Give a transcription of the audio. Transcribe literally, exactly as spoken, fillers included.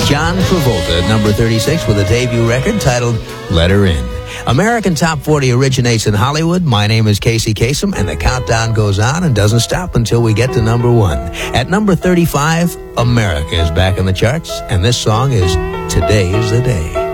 John Travolta at number thirty-six with a debut record titled Let Her In. American Top forty originates in Hollywood. My name is Casey Kasem, and the countdown goes on and doesn't stop until we get to number one. At number thirty-five, America is back in the charts, and this song is Today's the Day.